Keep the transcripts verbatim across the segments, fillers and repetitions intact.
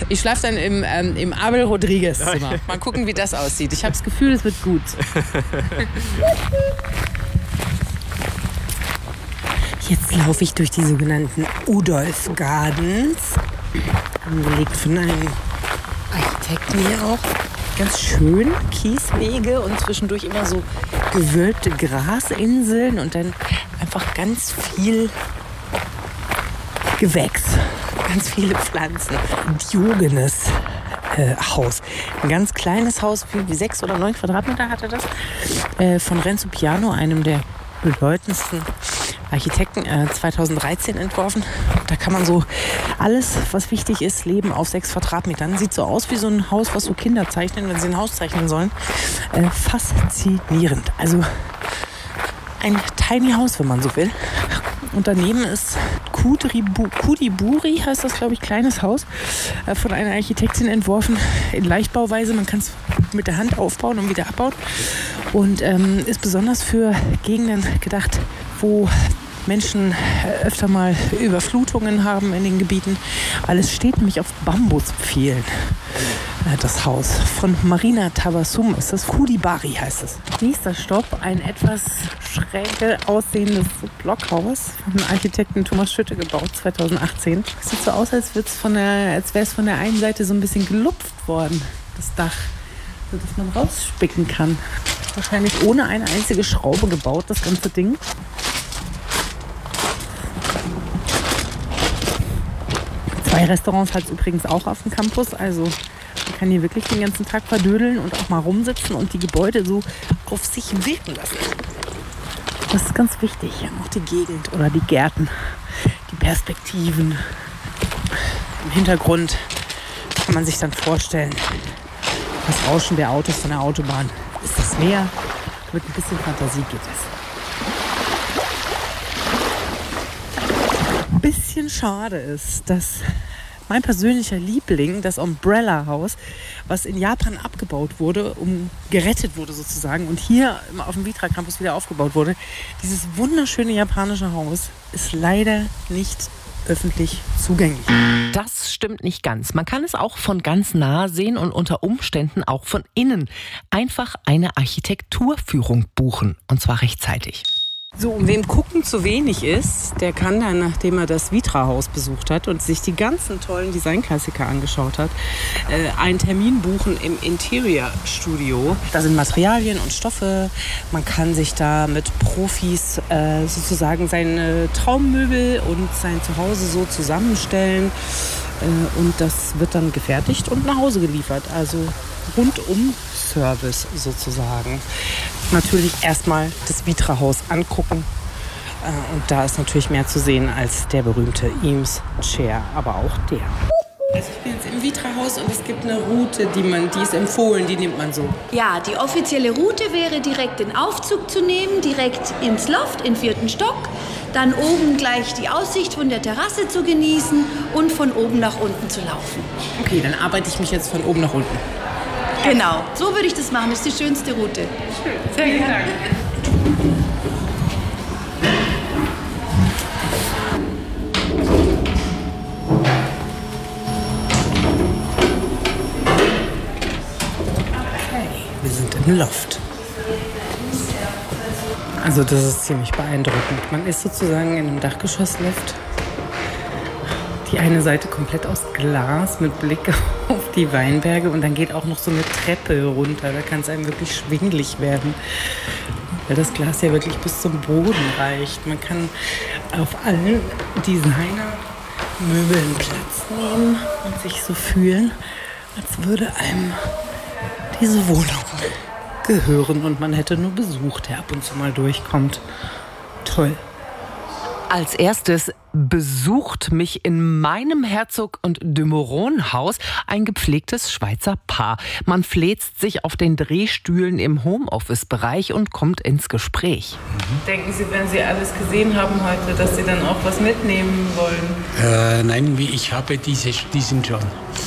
Ich schlafe dann im, ähm, im Abel Rodriguez Zimmer. Mal gucken, wie das aussieht. Ich habe das Gefühl, es wird gut. Jetzt laufe ich durch die sogenannten Udolph Gardens. Angelegt von einem Architekten hier auch. Ganz schön, Kieswege und zwischendurch immer so gewölbte Grasinseln und dann einfach ganz viel Gewächs, ganz viele Pflanzen. Diogenes äh, Haus. Ein ganz kleines Haus, wie sechs oder neun Quadratmeter hatte das, äh, von Renzo Piano, einem der bedeutendsten Architekten, äh, zweitausenddreizehn entworfen. Da kann man so alles, was wichtig ist, leben auf sechs Quadratmetern. Sieht so aus wie so ein Haus, was so Kinder zeichnen, wenn sie ein Haus zeichnen sollen. Äh, faszinierend. Also ein Tiny House, wenn man so will. Und daneben ist Kudribu, Kudiburi, heißt das, glaube ich, kleines Haus, äh, von einer Architektin entworfen, in Leichtbauweise. Man kann es mit der Hand aufbauen und wieder abbauen. Und ähm, ist besonders für Gegenden gedacht, wo Menschen öfter mal Überflutungen haben in den Gebieten. Weil es steht nämlich auf Bambuspfählen. Das Haus von Marina Tabassum ist das. Kudibari heißt es. Nächster Stopp, ein etwas schräge aussehendes Blockhaus von Architekten Thomas Schütte gebaut, zweitausendachtzehn. Es sieht so aus, als, von der, als wäre es von der einen Seite so ein bisschen gelupft worden, das Dach, sodass man rausspicken kann. Wahrscheinlich ohne eine einzige Schraube gebaut, das ganze Ding. Zwei Restaurants hat es übrigens auch auf dem Campus, also man kann hier wirklich den ganzen Tag verdödeln und auch mal rumsitzen und die Gebäude so auf sich wirken lassen. Das ist ganz wichtig, auch die Gegend oder die Gärten, die Perspektiven. Im Hintergrund kann man sich dann vorstellen, das Rauschen der Autos von der Autobahn. Ist das Meer? Mit ein bisschen Fantasie geht es. Ein bisschen schade ist, dass mein persönlicher Liebling, das Umbrella House, was in Japan abgebaut wurde, um gerettet wurde sozusagen und hier auf dem Vitra Campus wieder aufgebaut wurde, dieses wunderschöne japanische Haus ist leider nicht öffentlich zugänglich. Das stimmt nicht ganz. Man kann es auch von ganz nah sehen und unter Umständen auch von innen. Einfach eine Architekturführung buchen und zwar rechtzeitig. So, und wem gucken zu wenig ist, der kann dann, nachdem er das Vitra-Haus besucht hat und sich die ganzen tollen Designklassiker angeschaut hat, äh, einen Termin buchen im Interior-Studio. Da sind Materialien und Stoffe. Man kann sich da mit Profis äh, sozusagen seine Traummöbel und sein Zuhause so zusammenstellen. Äh, und das wird dann gefertigt und nach Hause geliefert. Also rundum Service sozusagen. Natürlich erstmal das Vitra-Haus angucken. Äh, und da ist natürlich mehr zu sehen als der berühmte Eames Chair, aber auch der. Also ich bin jetzt im Vitra-Haus und es gibt eine Route, die man, die ist empfohlen, die nimmt man so. Ja, die offizielle Route wäre direkt den Aufzug zu nehmen, direkt ins Loft, im vierten Stock. Dann oben gleich die Aussicht von der Terrasse zu genießen und von oben nach unten zu laufen. Okay, dann arbeite ich mich jetzt von oben nach unten. Genau, so würde ich das machen. Das ist die schönste Route. Schön, sehr vielen Dank. Okay, wir sind im Loft. Also das ist ziemlich beeindruckend. Man ist sozusagen in einem Dachgeschosslift. Die eine Seite komplett aus Glas mit Blick auf die Weinberge und dann geht auch noch so eine Treppe runter. Da kann es einem wirklich schwindelig werden, weil das Glas ja wirklich bis zum Boden reicht. Man kann auf allen Designer-Möbeln Platz nehmen und sich so fühlen, als würde einem diese Wohnung gehören und man hätte nur Besuch, der ab und zu mal durchkommt. Toll. Als erstes besucht mich in meinem Herzog- und de Meuron-Haus ein gepflegtes Schweizer Paar. Man fläzt sich auf den Drehstühlen im Homeoffice-Bereich und kommt ins Gespräch. Denken Sie, wenn Sie alles gesehen haben heute, dass Sie dann auch was mitnehmen wollen? Äh, nein, ich habe diese, diesen schon.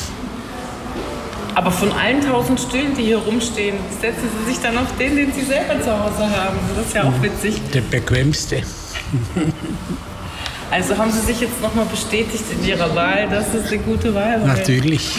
Aber von allen tausend Stühlen, die hier rumstehen, setzen Sie sich dann auf den, den Sie selber zu Hause haben. Das ist ja auch witzig. Der bequemste. Also haben Sie sich jetzt nochmal bestätigt in Ihrer Wahl, dass es eine gute Wahl war? Natürlich.